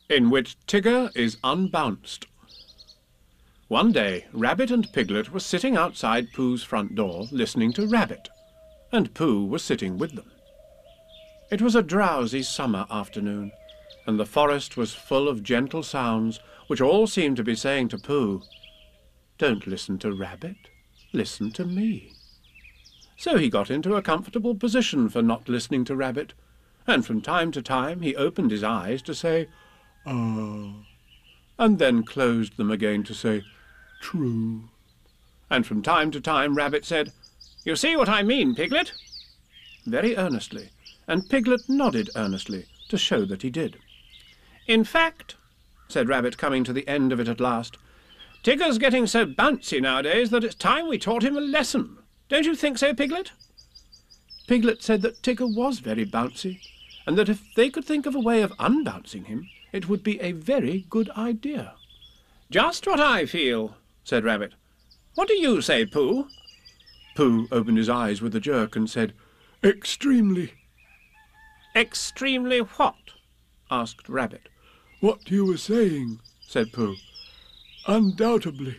in which Tigger is unbounced. One day, Rabbit and Piglet were sitting outside Pooh's front door listening to Rabbit, and Pooh was sitting with them. It was a drowsy summer afternoon, and the forest was full of gentle sounds which all seemed to be saying to Pooh, "Don't listen to Rabbit, listen to me." So he got into a comfortable position for not listening to Rabbit, and from time to time he opened his eyes to say, "Ah," and then closed them again to say, "True." And from time to time Rabbit said, "You see what I mean, Piglet?" very earnestly, and Piglet nodded earnestly to show that he did. "In fact," said Rabbit, coming to the end of it at last, "Tigger's getting so bouncy nowadays that it's time we taught him a lesson. Don't you think so, Piglet?" Piglet said that Tigger was very bouncy, and that if they could think of a way of unbouncing him, it would be a very good idea. "Just what I feel," said Rabbit. "What do you say, Pooh?" Pooh opened his eyes with a jerk and said, "Extremely." "Extremely what?" asked Rabbit. "What you were saying," said Pooh. "Undoubtedly."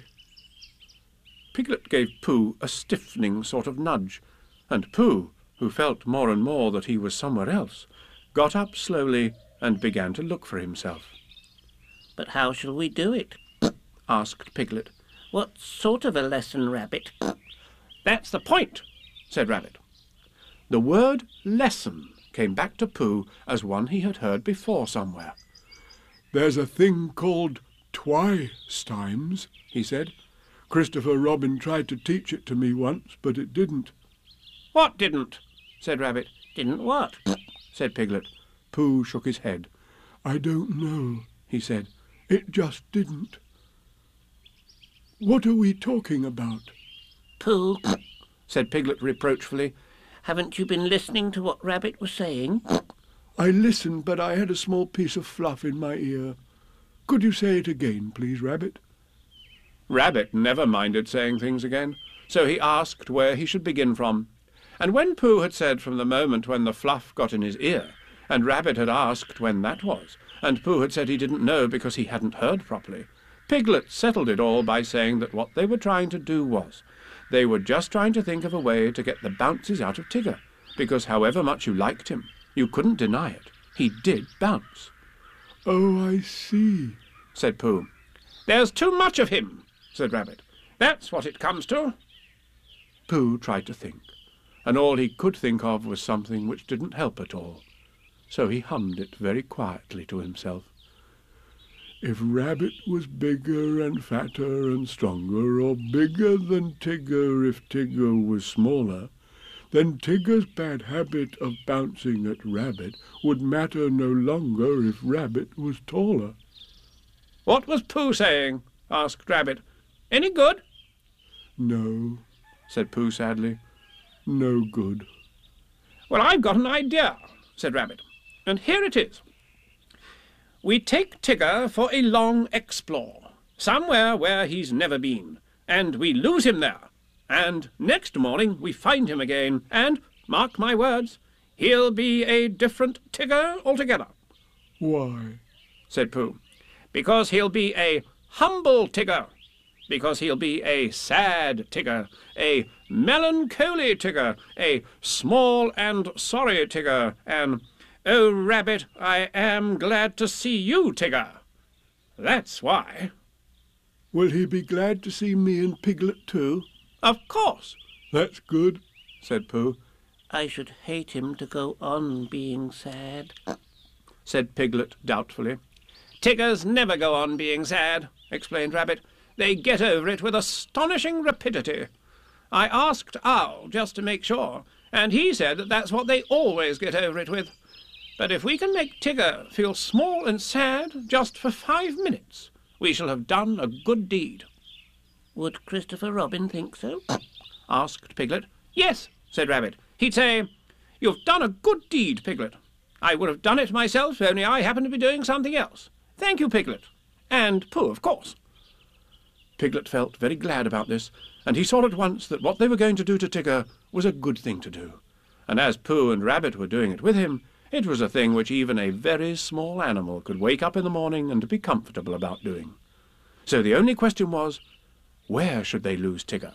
Piglet gave Pooh a stiffening sort of nudge, and Pooh, who felt more and more that he was somewhere else, got up slowly and began to look for himself. "But how shall we do it?" asked Piglet. "What sort of a lesson, Rabbit?" "That's the point," said Rabbit. The word lesson came back to Pooh as one he had heard before somewhere. "There's a thing called twistimes," he said. "Christopher Robin tried to teach it to me once, but it didn't." "What didn't?" said Rabbit. "Didn't what?" said Piglet. Pooh shook his head. "I don't know," he said. "It just didn't." "What are we talking about?" "Pooh," said Piglet reproachfully. "haven't you been listening to what Rabbit was saying?" "I listened, but I had a small piece of fluff in my ear. Could you say it again, please, Rabbit?" Rabbit never minded saying things again, so he asked where he should begin from. And when Pooh had said from the moment when the fluff got in his ear, and Rabbit had asked when that was, and Pooh had said he didn't know because he hadn't heard properly, Piglet settled it all by saying that what they were trying to do was, they were just trying to think of a way to get the bounces out of Tigger, because however much you liked him, you couldn't deny it. He did bounce. "Oh, I see," said Pooh. "There's too much of him," said Rabbit. "That's what it comes to." Pooh tried to think, and all he could think of was something which didn't help at all. So he hummed it very quietly to himself. "If Rabbit was bigger and fatter and stronger, or bigger than Tigger if Tigger was smaller, then Tigger's bad habit of bouncing at Rabbit would matter no longer if Rabbit was taller." "What was Pooh saying?" asked Rabbit. "Any good?" "No," said Pooh sadly. "No good." "Well, I've got an idea," said Rabbit, "and here it is. We take Tigger for a long explore, somewhere where he's never been, and we lose him there, and next morning we find him again, and, mark my words, he'll be a different Tigger altogether." "Why?" said Pooh. "Because he'll be a humble Tigger, because he'll be a sad Tigger, a melancholy Tigger, a small and sorry Tigger, and, 'Oh, Rabbit, I am glad to see you, Tigger.' That's why." "Will he be glad to see me and Piglet too?" "Of course." "That's good," said Pooh. "I should hate him to go on being sad," said Piglet doubtfully. "Tiggers never go on being sad," explained Rabbit. "They get over it with astonishing rapidity. I asked Owl just to make sure, and he said that that's what they always get over it with. But if we can make Tigger feel small and sad just for 5 minutes, we shall have done a good deed." "Would Christopher Robin think so?" asked Piglet. "Yes," said Rabbit. "He'd say, 'You've done a good deed, Piglet. I would have done it myself, only I happen to be doing something else. Thank you, Piglet. And Pooh, of course.'" Piglet felt very glad about this, and he saw at once that what they were going to do to Tigger was a good thing to do. And as Pooh and Rabbit were doing it with him, It was a thing which even a very small animal could wake up in the morning and be comfortable about doing. So the only question was, where should they lose Tigger?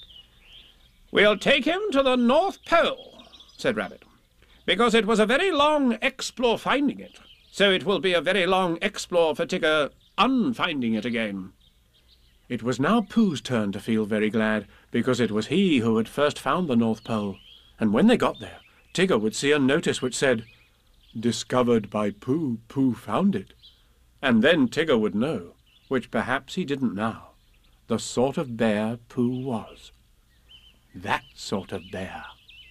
"We'll take him to the North Pole," said Rabbit, "because it was a very long explore finding it, so it will be a very long explore for Tigger unfinding it again." It was now Pooh's turn to feel very glad, because it was he who had first found the North Pole, and when they got there, Tigger would see a notice which said, "Discovered by Pooh, Pooh found it." And then Tigger would know, which perhaps he didn't now, the sort of bear Pooh was. That sort of bear.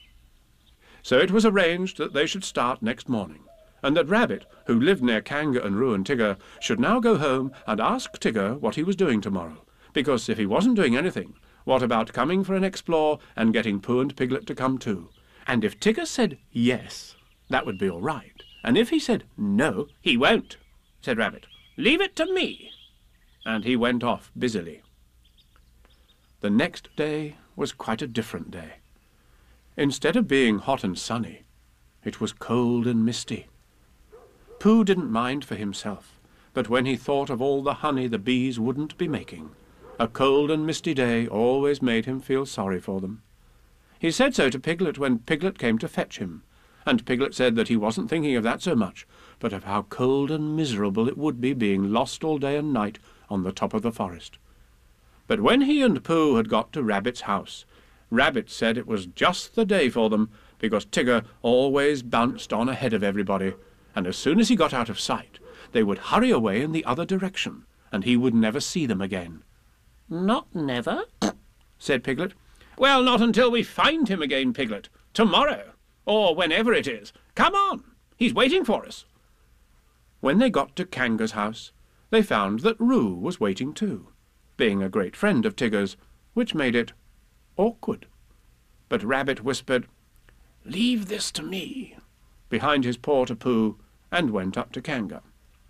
So it was arranged that they should start next morning, and that Rabbit, who lived near Kanga and Roo and Tigger, should now go home and ask Tigger what he was doing tomorrow, because if he wasn't doing anything, what about coming for an explore and getting Pooh and Piglet to come too? And if Tigger said yes, that would be all right, and if he said no, "He won't," said Rabbit. "Leave it to me." And he went off busily. The next day was quite a different day. Instead of being hot and sunny, it was cold and misty. Pooh didn't mind for himself, but when he thought of all the honey the bees wouldn't be making, a cold and misty day always made him feel sorry for them. He said so to Piglet when Piglet came to fetch him, and Piglet said that he wasn't thinking of that so much, but of how cold and miserable it would be being lost all day and night on the top of the forest. But when he and Pooh had got to Rabbit's house, Rabbit said it was just the day for them, because Tigger always bounced on ahead of everybody, and as soon as he got out of sight, they would hurry away in the other direction, and he would never see them again. "Not never," said Piglet. "Well, not until we find him again, Piglet. Tomorrow, or whenever it is. Come on, he's waiting for us." When they got to Kanga's house, they found that Roo was waiting too, being a great friend of Tigger's, which made it awkward. But Rabbit whispered, "Leave this to me," behind his paw to Pooh, and went up to Kanga.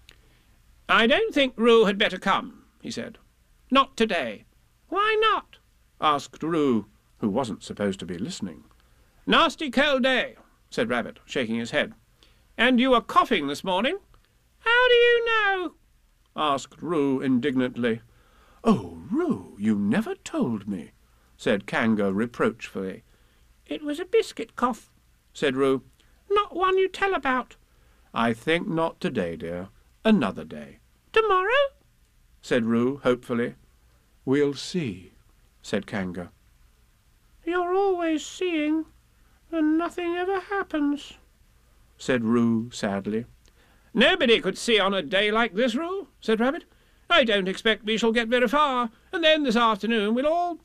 "I don't think Roo had better come," he said. "Not today." "Why not?" asked Roo, who wasn't supposed to be listening. "Nasty cold day," said Rabbit, shaking his head. "And you were coughing this morning." "How do you know?" asked Roo indignantly. "Oh, Roo, you never told me," said Kanga reproachfully. "It was a biscuit cough," said Roo. "Not one you tell about." "I think not today, dear. Another day." "Tomorrow?" said Roo hopefully. "We'll see," said Kanga. "You're always seeing, and nothing ever happens," said Roo sadly. "Nobody could see on a day like this, Roo," said Rabbit. "I don't expect we shall get very far, and then this afternoon we'll...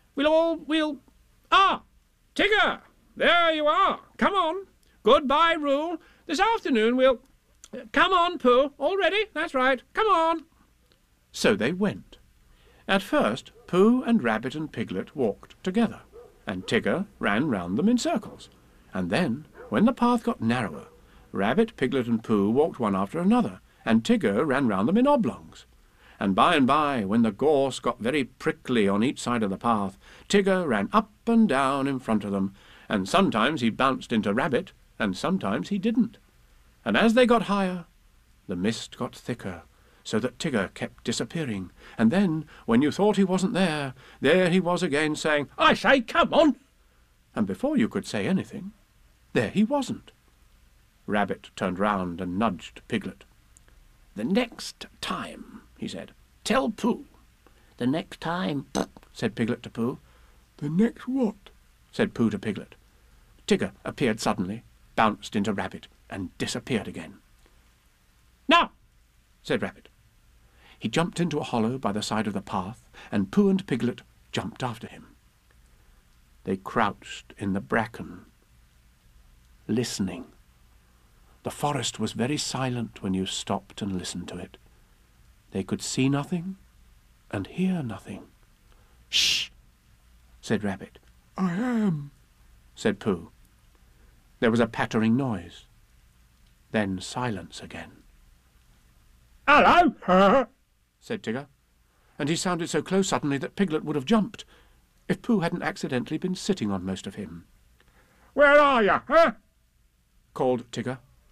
Ah! Tigger! There you are! Come on! Goodbye, Roo! This afternoon we'll... Come on, Pooh! All ready? That's right! Come on!" So they went. At first, Pooh and Rabbit and Piglet walked together, and Tigger ran round them in circles. And then, when the path got narrower, Rabbit, Piglet and Pooh walked one after another, and Tigger ran round them in oblongs. And by, when the gorse got very prickly on each side of the path, Tigger ran up and down in front of them, and sometimes he bounced into Rabbit, and sometimes he didn't. And as they got higher, the mist got thicker, so that Tigger kept disappearing, and then, when you thought he wasn't there, there he was again, saying, "I say, come on!" And before you could say anything, there he wasn't. Rabbit turned round and nudged Piglet. "The next time," he said, "tell Pooh." "The next time," said Piglet to Pooh. "The next what?" said Pooh to Piglet. Tigger appeared suddenly, bounced into Rabbit, and disappeared again. "Now," said Rabbit. He jumped into a hollow by the side of the path, and Pooh and Piglet jumped after him. They crouched in the bracken, listening. The forest was very silent when you stopped and listened to it. They could see nothing and hear nothing. "Shh!" said Rabbit. "I am," said Pooh. There was a pattering noise. Then silence again. "Hello!" said Tigger, and he sounded so close suddenly that Piglet would have jumped, if Pooh hadn't accidentally been sitting on most of him. "Where are you, huh?" called Tigger,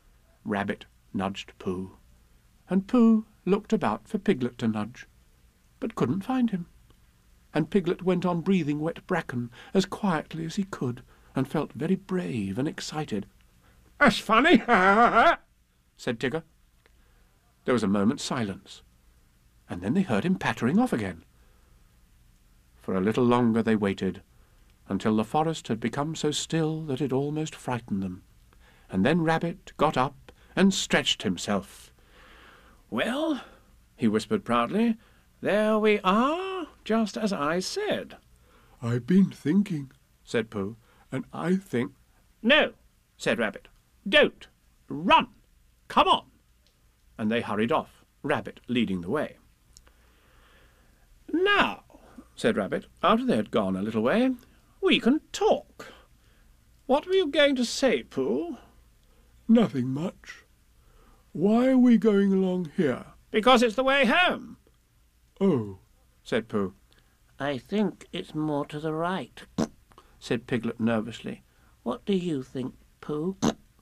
Rabbit nudged Pooh, and Pooh looked about for Piglet to nudge, but couldn't find him. And Piglet went on breathing wet bracken as quietly as he could, and felt very brave and excited. "That's funny, said Tigger. There was a moment's silence, and then they heard him pattering off again. For a little longer they waited, until the forest had become so still that it almost frightened them, and then Rabbit got up and stretched himself. "Well," he whispered proudly, "there we are, just as I said." "I've been thinking," said Pooh, "and I think—" "No," said Rabbit. "Don't. Run. Come on." And they hurried off, Rabbit leading the way. "Now," said Rabbit, after they had gone a little way, "we can talk. What were you going to say, Pooh?" "Nothing much. Why are we going along here?" "Because it's the way home." "Oh," said Pooh. I think it's more to the right, said Piglet nervously. What do you think, Pooh?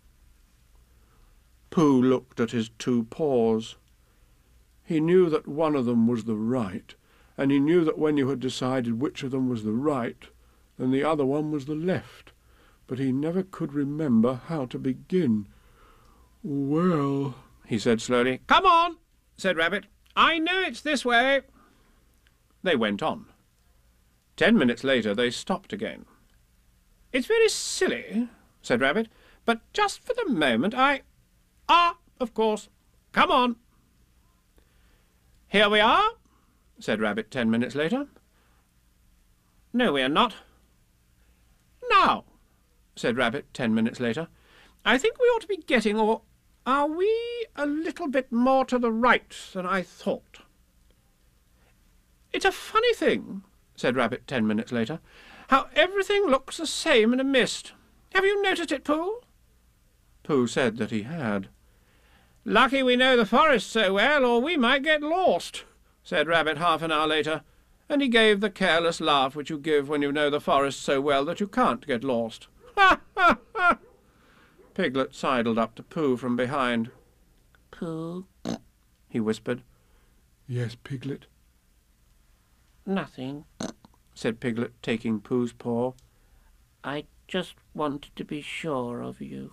Pooh looked at his two paws. He knew that one of them was the right, and he knew that when you had decided which of them was the right, then the other one was the left, but he never could remember how to begin. "Well," he said slowly. "Come on," said Rabbit. "I know it's this way." They went on. 10 minutes later they stopped again. "It's very silly," said Rabbit, "but just for the moment of course. Come on." "Here we are," said Rabbit 10 minutes later. "No, we are not." "Now," said Rabbit 10 minutes later, "I think we ought to be getting, or are we a little bit more to the right than I thought?" "It's a funny thing," said Rabbit 10 minutes later, "how everything looks the same in a mist. Have you noticed it, Pooh?" Pooh said that he had. "Lucky we know the forest so well, or we might get lost," said Rabbit half an hour later, and he gave the careless laugh which you give when you know the forest so well that you can't get lost. "Ha, ha, ha!" Piglet sidled up to Pooh from behind. Pooh, he whispered. "Yes, Piglet." nothing. Said Piglet, taking Pooh's paw. I just wanted to be sure of you.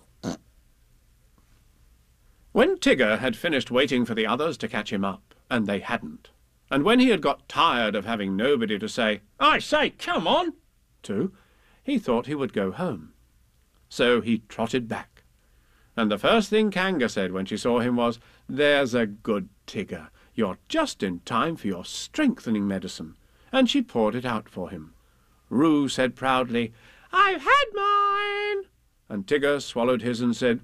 When Tigger had finished waiting for the others to catch him up, and they hadn't, and when he had got tired of having nobody to say, "I say, come on," to, he thought he would go home. So he trotted back. And the first thing Kanga said when she saw him was, "There's a good Tigger. You're just in time for your strengthening medicine." And she poured it out for him. Roo said proudly, "I've had mine." And Tigger swallowed his and said,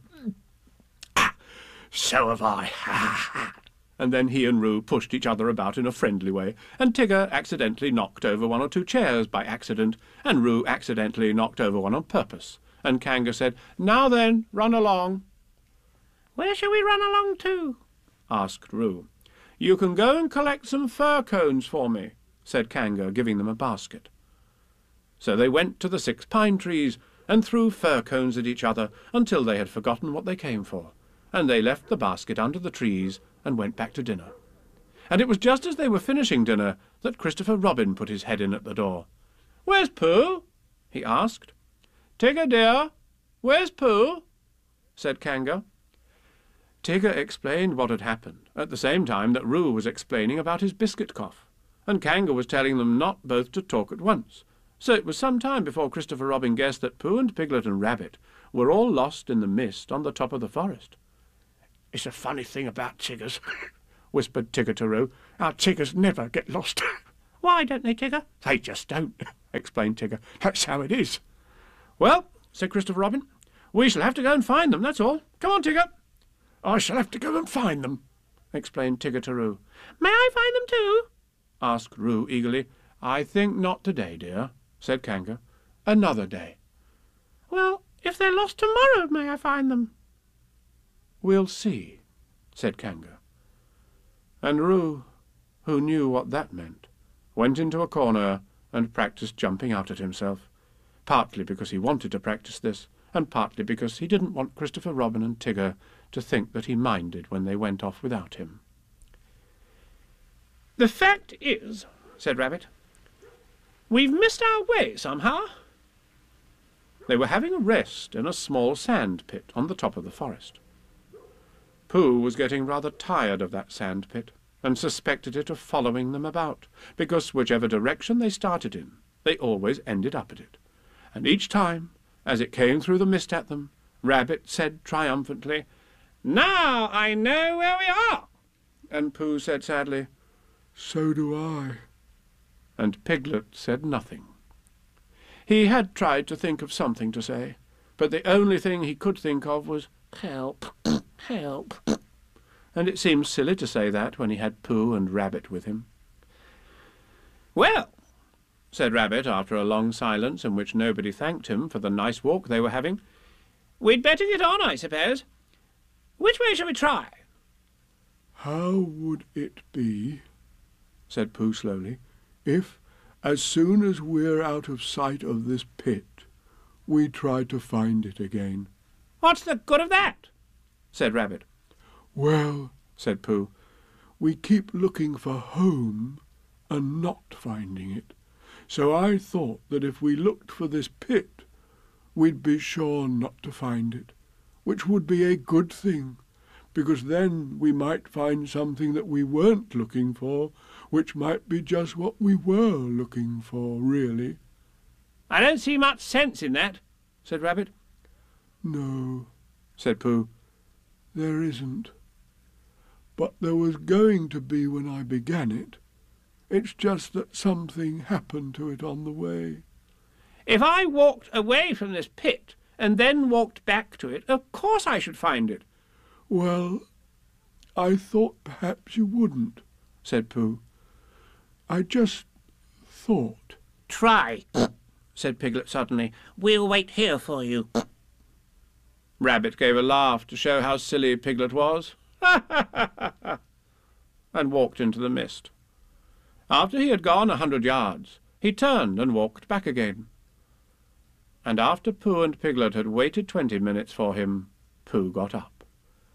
"So have I." And then he and Roo pushed each other about in a friendly way, and Tigger accidentally knocked over one or two chairs by accident, and Roo accidentally knocked over one on purpose. And Kanga said, "Now then, run along." Where shall we run along to? asked Roo. "You can go and collect some fir cones for me," said Kanga, giving them a basket. So they went to the 6 pine trees and threw fir cones at each other until they had forgotten what they came for, and they left the basket under the trees and went back to dinner. And it was just as they were finishing dinner that Christopher Robin put his head in at the door. "Where's Pooh?" he asked. "Tigger, dear, where's Pooh?" said Kanga. Tigger explained what had happened, at the same time that Roo was explaining about his biscuit cough, and Kanga was telling them not both to talk at once. So it was some time before Christopher Robin guessed that Pooh and Piglet and Rabbit were all lost in the mist on the top of the forest. "It's a funny thing about Tiggers," whispered Tigger to Roo. "Our Tiggers never get lost." Why don't they, Tigger? "They just don't," explained Tigger. "That's how it is." "Well," said Christopher Robin, "we shall have to go and find them, that's all. Come on, Tigger." "I shall have to go and find them," explained Tigger to Roo. May I find them too? asked Roo eagerly. "I think not today, dear," said Kanga. "Another day." Well, if they're lost tomorrow, may I find them? "We'll see," said Kanga. And Roo, who knew what that meant, went into a corner and practised jumping out at himself, partly because he wanted to practice this, and partly because he didn't want Christopher Robin and Tigger to think that he minded when they went off without him. "The fact is," said Rabbit, "we've missed our way somehow." They were having a rest in a small sand pit on the top of the forest. Pooh was getting rather tired of that sand pit, and suspected it of following them about, because whichever direction they started in, they always ended up at it. And each time, as it came through the mist at them, Rabbit said triumphantly, "Now I know where we are." And Pooh said sadly, "So do I." And Piglet said nothing. He had tried to think of something to say, but the only thing he could think of was, "Help, help." and it seemed silly to say that when he had Pooh and Rabbit with him. "Well," said Rabbit, after a long silence in which nobody thanked him for the nice walk they were having, "we'd better get on, I suppose. Which way shall we try?" "How would it be," said Pooh slowly, "if, as soon as we're out of sight of this pit, we try to find it again?" "What's the good of that?" said Rabbit. "Well," said Pooh, "we keep looking for home and not finding it. So I thought that if we looked for this pit, we'd be sure not to find it, which would be a good thing, because then we might find something that we weren't looking for, which might be just what we were looking for, really." "I don't see much sense in that," said Rabbit. "No," said Pooh. "there isn't. But there was going to be when I began it. It's just that something happened to it on the way." "If I walked away from this pit and then walked back to it, of course I should find it." "Well, I thought perhaps you wouldn't," said Pooh. "I just thought." "Try," said Piglet suddenly. "We'll wait here for you." Rabbit gave a laugh to show how silly Piglet was, and walked into the mist. After he had gone 100 yards, he turned and walked back again. And after Pooh and Piglet had waited 20 minutes for him, Pooh got up.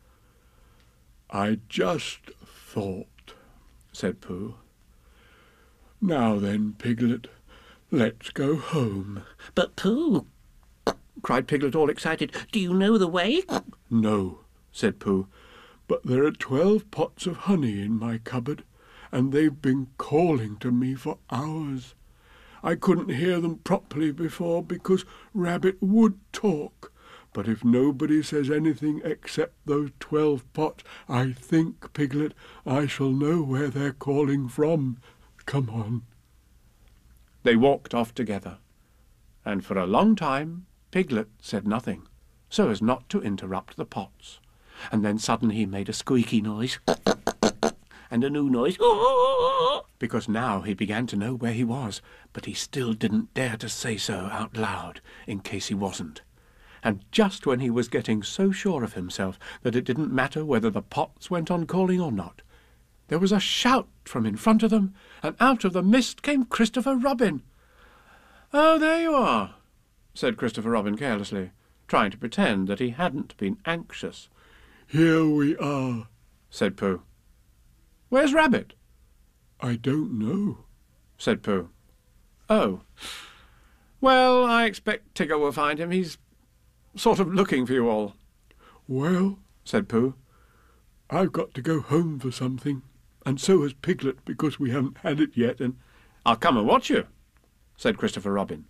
"I just thought," said Pooh. "Now then, Piglet, let's go home." "But, Pooh," cried Piglet, all excited, "do you know the way?" "No," said Pooh, "but there are 12 pots of honey in my cupboard, and they've been calling to me for hours. I couldn't hear them properly before because Rabbit would talk, but if nobody says anything except those 12 pots, I think, Piglet, I shall know where they're calling from. Come on." They walked off together, and for a long time Piglet said nothing, so as not to interrupt the pots. And then suddenly he made a squeaky noise, and a new noise, because now he began to know where he was, but he still didn't dare to say so out loud, in case he wasn't. And just when he was getting so sure of himself that it didn't matter whether the pots went on calling or not, there was a shout from in front of them, and out of the mist came Christopher Robin. "Oh, there you are," said Christopher Robin carelessly, trying to pretend that he hadn't been anxious. "Here we are," said Pooh. "Where's Rabbit?" "I don't know," said Pooh. "Oh. Well, I expect Tigger will find him. He's sort of looking for you all." "Well," said Pooh, "I've got to go home for something, and so has Piglet, because we haven't had it yet, and—" "I'll come and watch you," said Christopher Robin.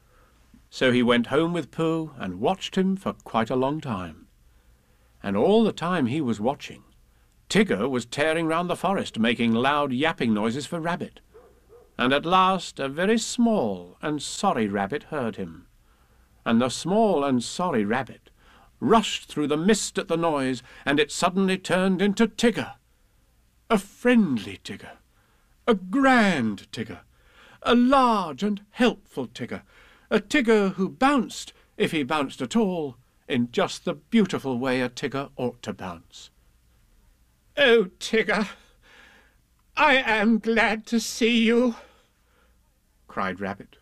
So he went home with Pooh and watched him for quite a long time. And all the time he was watching, Tigger was tearing round the forest, making loud yapping noises for Rabbit. And at last a very small and sorry Rabbit heard him. And the small and sorry Rabbit rushed through the mist at the noise, and it suddenly turned into Tigger. A friendly Tigger, a grand Tigger, a large and helpful Tigger, a Tigger who bounced, if he bounced at all, in just the beautiful way a Tigger ought to bounce. "Oh, Tigger, I am glad to see you," cried Rabbit.